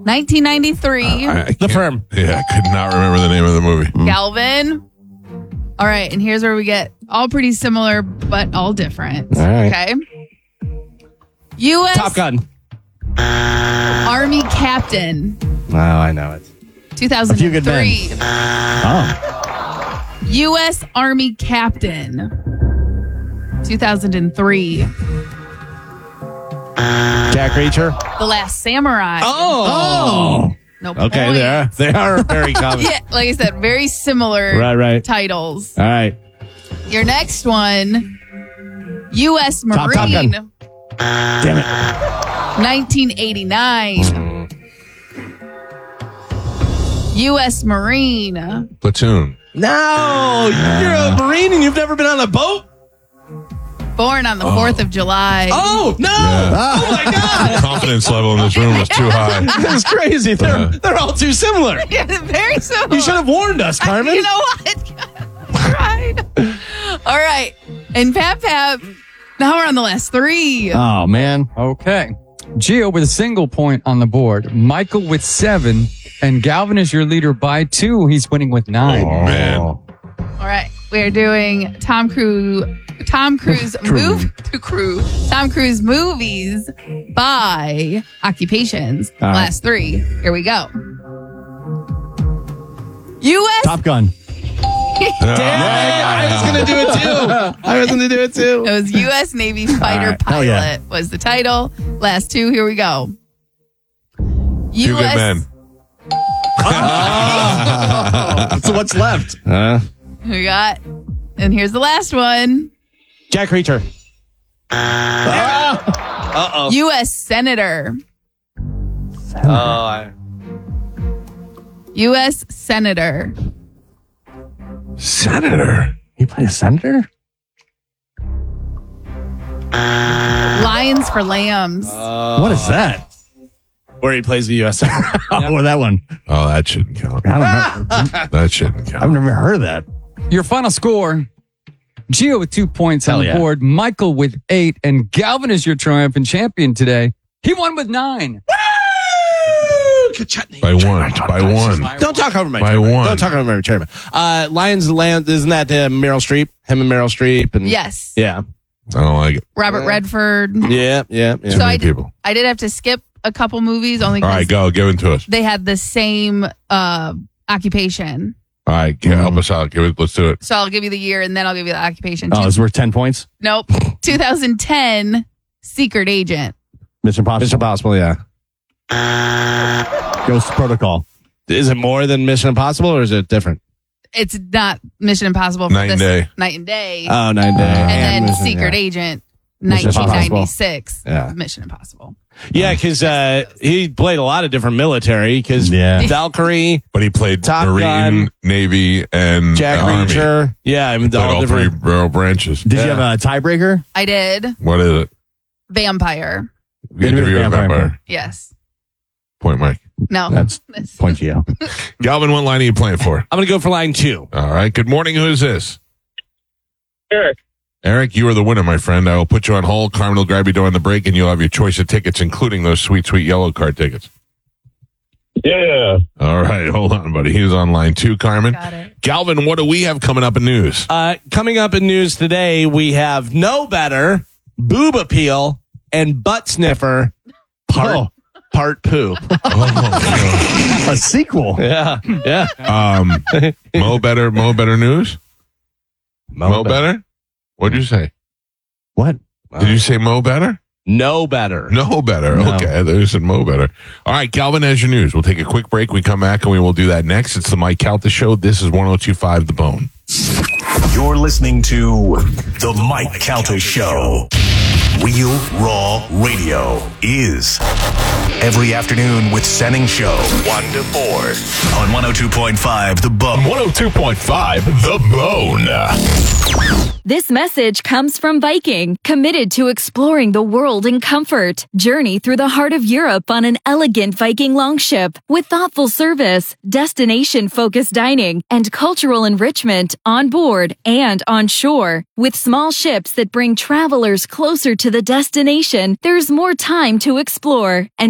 1993. The Firm. Yeah, I could not remember the name of the movie. Galvin. All right, and here's where we get all pretty similar, but all different. All right. Okay. U.S. Top Gun. Army Captain. Oh, I know it. 2003. A Few Good Men. Oh. U.S. Army Captain. 2003. Jack Reacher. The Last Samurai. Oh. No Okay, point. they are very common. Yeah, like I said, very similar Right. titles. All right. Your next one, U.S. Marine. Top Gun. Damn it. 1989. U.S. Marine. Platoon. No, you're a Marine and you've never been on a boat? Born on the 4th of July. Oh, no. Yeah. Oh, my God. The confidence level in this room is too high. That's crazy. They're all too similar. Yeah, very similar. You should have warned us, Carmen. You know what? Right. All right. And Pap, now we're on the last three. Oh, man. Okay. Gio with a single point on the board. Michael with 7. And Galvin is your leader by 2. He's winning with 9. Oh, man. All right. We're doing Tom Cruise movies by occupations. All right. Last 3. Here we go. U.S. Top Gun. I was going to do it too. It was U.S. Navy fighter right. Hell yeah. pilot was the title. Last 2. Here we go. Few Good Men. So what's left? We got, and here's the last one. Jack Reacher. U.S. Senator. Oh, U.S. Senator. Senator. he played a senator? Lions for Lambs. What is that? Where he plays the U.S. Senator. Oh, that one. Oh, that shouldn't count. I don't know. That shouldn't count. I've never heard of that. Your final score. Gio with 2 points on Hell the yeah. board. Michael with 8. And Galvin is your triumphant champion today. He won with 9. By one. By one. Don't talk over my By chairman. one. Don't talk over my chairman. Lions and Lambs, isn't that Meryl Streep? Him and Meryl Streep. And Yes. Yeah. I don't like it. Robert Redford. Yeah. Too So many people. I did have to skip a couple movies only All right, because go. Give it to us. they had the same occupation. All right, help us out. Let's do it. So I'll give you the year and then I'll give you the occupation. Oh, it's worth 10 points? Nope. 2010 Secret Agent. Mission Impossible, yeah. Ghost Protocol. Is it more than Mission Impossible or is it different? It's not Mission Impossible. For Night and Day. Night and Day. Oh, 9 Day. and then Mission, Secret yeah. Agent. Mission Impossible. 1996. Yeah. Mission Impossible. Yeah, because he played a lot of different military. Because Valkyrie, But he played Top Marine, Gun, Navy, and Jack Army. Reacher. Yeah, I mean, Played all three branches. Did you have a tiebreaker? I did. What is it? Vampire. Interview with a Vampire. Yes. Point, Mike. No. That's point to you. Galvin, what line are you playing for? I'm going to go for line 2. All right. Good morning. Who is this? Eric. Eric, you are the winner, my friend. I will put you on hold. Carmen will grab you during the break, and you'll have your choice of tickets, including those sweet, sweet yellow card tickets. Yeah. All right. Hold on, buddy. He's on line 2, Carmen. Got it. Galvin, what do we have coming up in news? Coming up in news today, we have Know Better, Boob Appeal, and Butt Sniffer, part poop. Oh, a sequel. Yeah. Mo Better news? Mo Better? What'd you say? What? Did you say Mo Better? Know Better. No Better. No. Okay, there's some Mo Better. All right, Galvin has your news. We'll take a quick break. We come back and we will do that next. It's the Mike Calta Show. This is 102.5 The Bone. You're listening to The Mike Calta Show. Real Raw Radio is every afternoon with Senning Show, 1 to 4 on 102.5 The Bone. 102.5 The Bone. This message comes from Viking, committed to exploring the world in comfort. Journey through the heart of Europe on an elegant Viking longship with thoughtful service, destination-focused dining, and cultural enrichment on board and on shore. With small ships that bring travelers closer to the destination, there's more time to explore. And